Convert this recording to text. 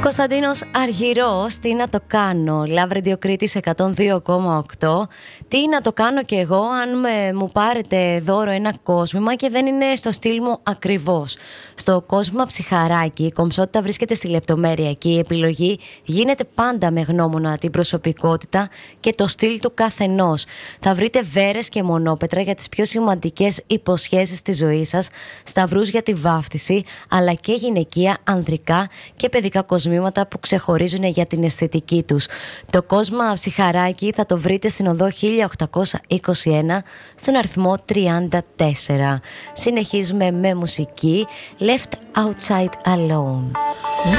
Κωνσταντίνος Αργυρός, τι να το κάνω. Love Radio Κρήτης 102,8. Τι να το κάνω κι εγώ αν μου πάρετε δώρο ένα κόσμημα και δεν είναι στο στυλ μου ακριβώς. Στο κόσμημα ψυχαράκι η κομψότητα βρίσκεται στη λεπτομέρεια και η επιλογή γίνεται πάντα με γνώμονα την προσωπικότητα και το στυλ του καθενός. Θα βρείτε βέρες και μονόπετρα για τις πιο σημαντικές υποσχέσεις της ζωής σας, σταυρούς για τη βάφτιση, αλλά και γυναικεία, ανδρικά και παιδικά κοσμήματα που ξεχωρίζουν για την αισθητική τους. Το κόσμημα ψυχαράκι θα το βρείτε στην οδό 1821 στον αριθμό 34. Συνεχίζουμε με μουσική. Left Outside Alone.